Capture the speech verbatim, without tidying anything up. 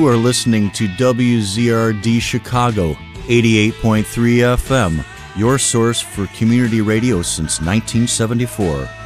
You are listening to W Z R D Chicago, eighty-eight point three F M, your source for community radio since nineteen seventy-four.